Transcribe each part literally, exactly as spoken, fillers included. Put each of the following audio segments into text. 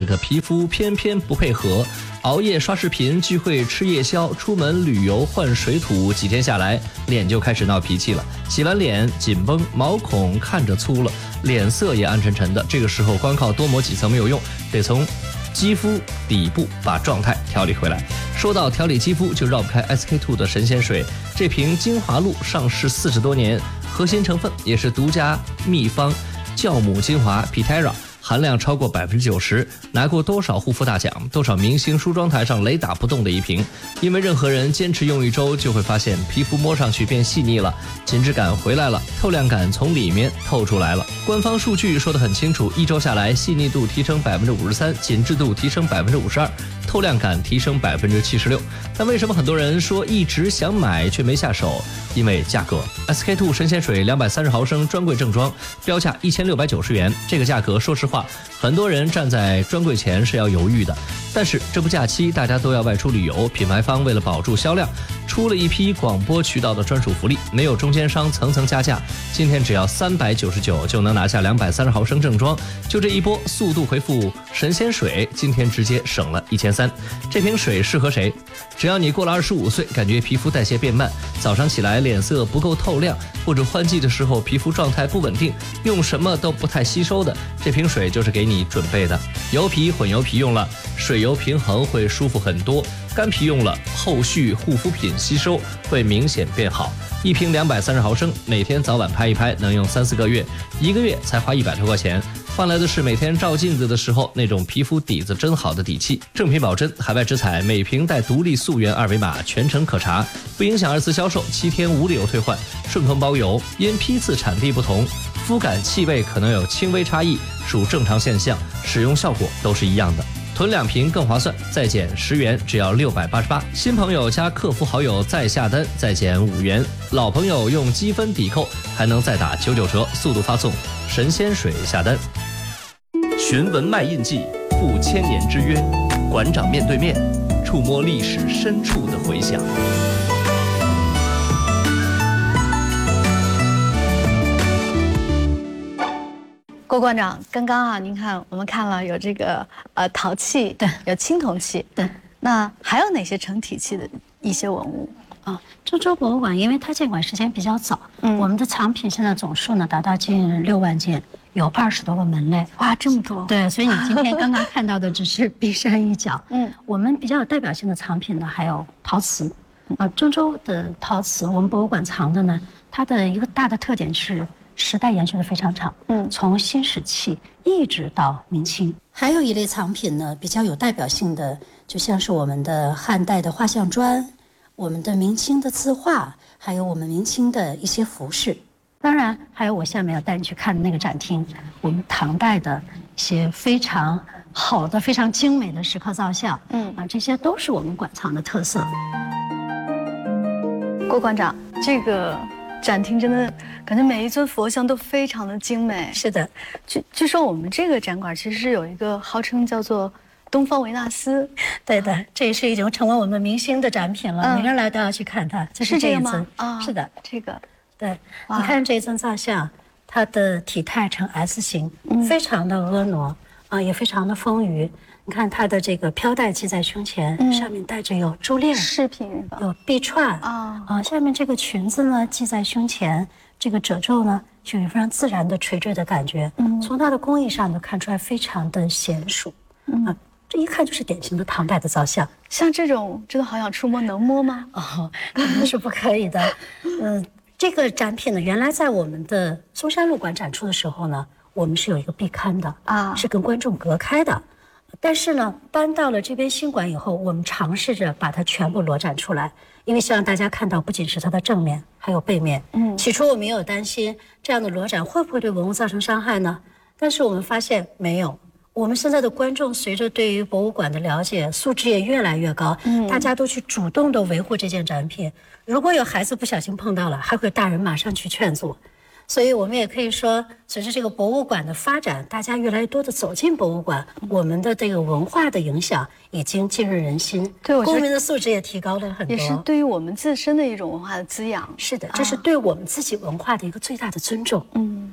可皮肤偏偏不配合，熬夜刷视频、聚会吃夜宵、出门旅游换水土，几天下来脸就开始闹脾气了。洗完脸紧绷，毛孔看着粗了，脸色也暗沉沉的。这个时候光靠多抹几层没有用，得从肌肤底部把状态调理回来。说到调理肌肤，就绕不开 S K two 的神仙水。这瓶精华露上市四十多年，核心成分也是独家秘方酵母精华 Pitera， 含量超过百分之九十，拿过多少护肤大奖，多少明星梳妆台上雷打不动的一瓶。因为任何人坚持用一周，就会发现皮肤摸上去变细腻了，紧致感回来了，透亮感从里面透出来了。官方数据说得很清楚，一周下来，细腻度提升百分之五十三，紧致度提升百分之五十二，透亮感提升百分之七十六。但为什么很多人说一直想买却没下手？因为价格。S K two 神仙水两百三十毫升专柜正装，标价一千六百九十元。这个价格，说实话，很多人站在专柜前是要犹豫的。但是这不假期大家都要外出旅游，品牌方为了保住销量，出了一批广播渠道的专属福利，没有中间商层层加价。今天只要三百九十九就能拿下两百三十毫升正装，就这一波速度回复神仙水，今天直接省了一千三。这瓶水适合谁？只要你过了二十五岁，感觉皮肤代谢变慢，早上起来脸色不够透亮，或者换季的时候皮肤状态不稳定，用什么都不太吸收的，这瓶水就是给你准备的。油皮混油皮用了，水油平衡会舒服很多；干皮用了，后续护肤品吸收会明显变好。一瓶两百三十毫升，每天早晚拍一拍，能用三四个月，一个月才花一百多块钱，换来的是每天照镜子的时候那种皮肤底子真好的底气。正品保真，海外直采，每瓶带独立溯源二维码，全程可查，不影响二次销售，七天无理由退换，顺丰包邮。因批次产地不同，肤感气味可能有轻微差异，属正常现象，使用效果都是一样的。囤两瓶更划算，再减十元，只要六百八十八。新朋友加客服好友再下单，再减五元；老朋友用积分抵扣，还能再打九九折。速度发送神仙水下单。寻文卖印记，赴千年之约。馆长面对面，触摸历史深处的回响。 郭馆长，刚刚啊，您看我们看了有这个呃陶器， 对， 有青铜器， 对， 那还有哪些成体器的一些文物？ 啊，郑州博物馆因为它建馆时间比较早，嗯，我们的藏品现在总数呢达到近六万件，有二十多个门类。 哇，这么多！ 对，所以你今天刚刚看到的只是冰山一角。 嗯， 我们比较有代表性的藏品呢还有陶瓷，啊，郑州的陶瓷我们博物馆藏的呢，它的一个大的特点是时代延续的非常长，嗯，从新石器一直到明清。还有一类藏品呢，比较有代表性的，就像是我们的汉代的画像砖，我们的明清的字画，还有我们明清的一些服饰。当然，还有我下面要带你去看的那个展厅，我们唐代的一些非常好的、非常精美的石刻造像，嗯啊，这些都是我们馆藏的特色。 郭馆长，这个展厅真的感觉每一尊佛像都非常的精美。 是的， 据据说我们这个展馆其实是有一个号称叫做东方维纳斯。 对的，这也是已经成为我们明星的展品了，嗯、每个人来都要去看它。这是这一尊啊， 是的， 这个对，你看这一尊造像，它的体态呈 S 型，嗯、非常的婀娜啊，也非常的丰腴。你看它的这个飘带系在胸前，嗯、上面带着有珠链饰品， 有臂串啊啊，下面这个裙子呢系在胸前，这个褶皱呢就有非常自然的垂坠的感觉。嗯，从它的工艺上就看出来非常的娴熟，嗯啊，这一看就是典型的唐代的造像。 像这种真的好想触摸，能摸吗？ 哦，肯定是不可以的。嗯，这个展品呢，原来在我们的松山路馆展出的时候呢，我们是有一个壁龛的啊，是跟观众隔开的。但是呢，搬到了这边新馆以后，我们尝试着把它全部裸展出来，因为希望大家看到不仅是它的正面，还有背面。嗯，起初我们也有担心这样的裸展会不会对文物造成伤害呢？但是我们发现没有。我们现在的观众随着对于博物馆的了解，素质也越来越高，嗯，大家都去主动的维护这件展品。如果有孩子不小心碰到了，还会大人马上去劝阻。所以我们也可以说，随着这个博物馆的发展，大家越来越多的走进博物馆，我们的这个文化的影响已经浸润人心， 对， 公民的素质也提高了很多， 也是对于我们自身的一种文化的滋养。 是的，这是对我们自己文化的一个最大的尊重。嗯，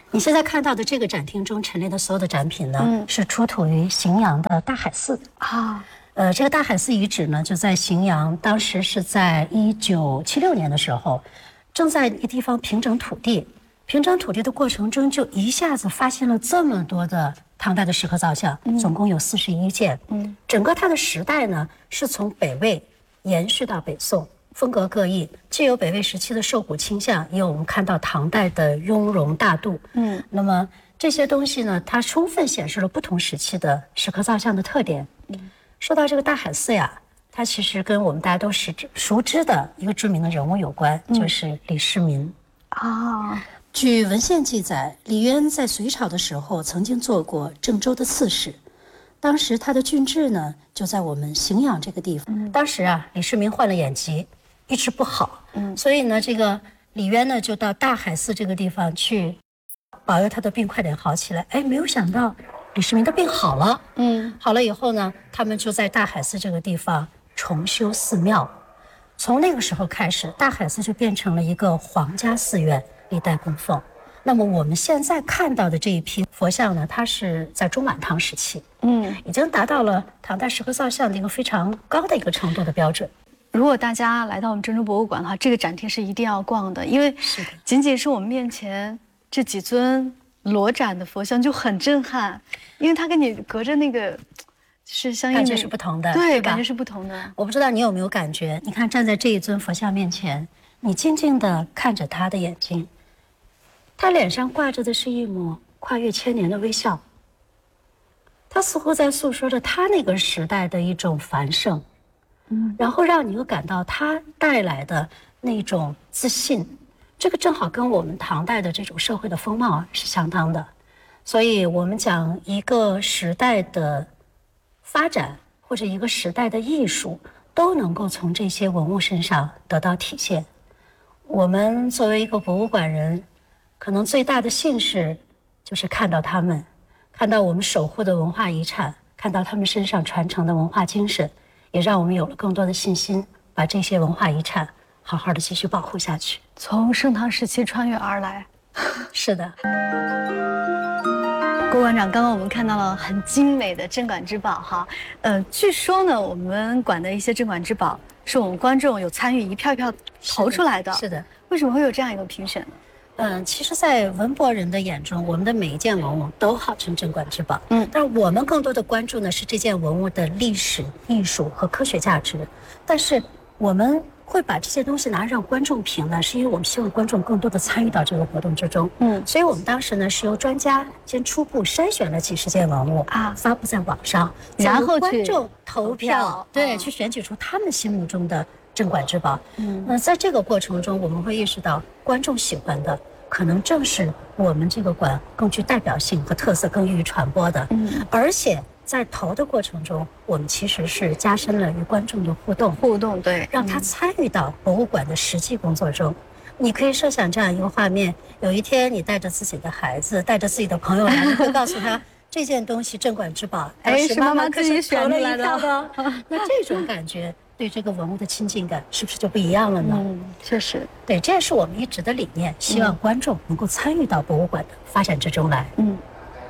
你现在看到的这个展厅中陈列的所有的展品呢，嗯、是出土于荥阳的大海寺啊。呃，这个大海寺遗址呢，就在荥阳，当时是在一九七六年的时候，正在一个地方平整土地。平整土地的过程中，就一下子发现了这么多的唐代的石刻造像，嗯、总共有四十一件。嗯，整个它的时代呢，是从北魏延续到北宋。风格各异，既有北魏时期的瘦骨倾向，也有我们看到唐代的雍容大度。嗯，那么这些东西呢，它充分显示了不同时期的石刻造像的特点。嗯，说到这个大海寺呀，它其实跟我们大家都熟知熟知的一个著名的人物有关，嗯、就是李世民。啊，据文献记载，李渊在隋朝的时候曾经做过郑州的刺史。当时他的郡治呢，就在我们荥阳这个地方。嗯、当时啊，李世民患了眼疾。一直不好，嗯，所以呢，这个李渊呢就到大海寺这个地方去保佑他的病快点好起来。哎，没有想到李世民的病好了，嗯，好了以后呢，他们就在大海寺这个地方重修寺庙。从那个时候开始，大海寺就变成了一个皇家寺院，历代供奉。那么我们现在看到的这一批佛像呢，它是在中晚唐时期，嗯，已经达到了唐代石刻造像的一个非常高的一个程度的标准。 如果大家来到我们郑州博物馆的话，这个展厅是一定要逛的，因为仅仅是我们面前这几尊裸展的佛像就很震撼，因为它跟你隔着那个是相应的， 感觉是不同的， 对，对感觉是不同的。 我不知道你有没有感觉，你看站在这一尊佛像面前，你静静地看着他的眼睛，他脸上挂着的是一抹跨越千年的微笑，他似乎在诉说着他那个时代的一种繁盛。嗯，然后让你又感到它带来的那种自信，这个正好跟我们唐代的这种社会的风貌是相当的。所以我们讲一个时代的发展或者一个时代的艺术，都能够从这些文物身上得到体现。我们作为一个博物馆人，可能最大的幸事就是看到他们，看到我们守护的文化遗产，看到他们身上传承的文化精神。也让我们有了更多的信心，把这些文化遗产好好的继续保护下去。 从盛唐时期穿越而来， 是的。 郭馆长，刚刚我们看到了很精美的镇馆之宝哈，呃，据说呢，我们馆的一些镇馆之宝是我们观众有参与一票一票投出来的。 是的。是的。 为什么会有这样一个评选呢？ 嗯，其实，在文博人的眼中，我们的每一件文物都号称镇馆之宝。嗯，但是我们更多的关注呢是这件文物的历史、艺术和科学价值。但是我们会把这些东西拿让观众评呢，是因为我们希望观众更多的参与到这个活动之中。嗯，所以我们当时呢是由专家先初步筛选了几十件文物啊，发布在网上， 然后观众投票，对，哦、去选举出他们心目中的镇馆之宝。嗯，那在这个过程中，我们会意识到观众喜欢的可能正是我们这个馆更具代表性和特色、更易于传播的。嗯，而且在投的过程中，我们其实是加深了与观众的互动， 互动对， 让他参与到博物馆的实际工作中。你可以设想这样一个画面：有一天你带着自己的孩子，带着自己的朋友来，你会告诉他这件东西镇馆之宝， 哎，是妈妈自己选出来的。 那这种感觉对这个文物的亲近感是不是就不一样了呢？ 嗯，确实， 对，这也是我们一直的理念，希望观众能够参与到博物馆的发展之中来。嗯。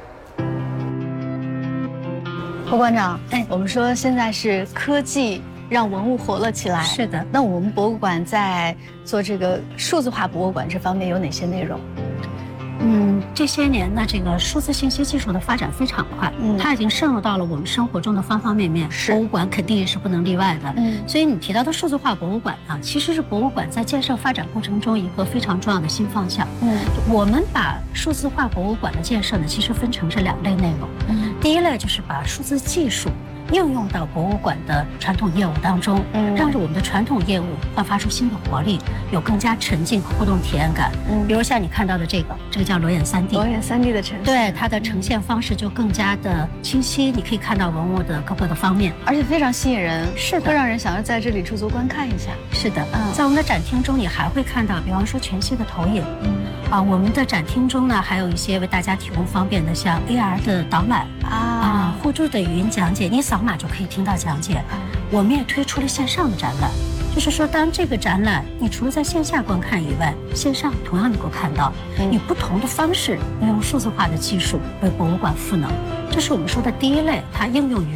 侯馆长，哎，我们说现在是科技让文物活了起来。 是的。 那我们博物馆在做这个数字化博物馆这方面有哪些内容？ 嗯，这些年呢，这个数字信息技术的发展非常快，嗯，它已经渗入到了我们生活中的方方面面，博物馆肯定也是不能例外的。嗯，所以你提到的数字化博物馆啊，其实是博物馆在建设发展过程中一个非常重要的新方向。嗯，我们把数字化博物馆的建设呢，其实分成这两类内容。嗯，第一类就是把数字技术应用到博物馆的传统业务当中，嗯，让着我们的传统业务焕发出新的活力，有更加沉浸和互动体验感。嗯，比如像你看到的这个，这个叫裸眼 三 D， 裸眼 三 D 的呈现， 对它的呈现方式就更加的清晰，你可以看到文物的各个的方面， 而且非常吸引人， 是的， 会让人想要在这里驻足观看一下。 是的，嗯，在我们的展厅中，你还会看到，比方说全息的投影，嗯，啊，我们的展厅中呢，还有一些为大家提供方便的，像 A R 的导览啊，啊，互助的语音讲解，你扫码就可以听到讲解。我们也推出了线上的展览， 就是说，当这个展览你除了在线下观看以外，线上同样能够看到，以不同的方式利用数字化的技术为博物馆赋能，这是我们说的第一类，它应用于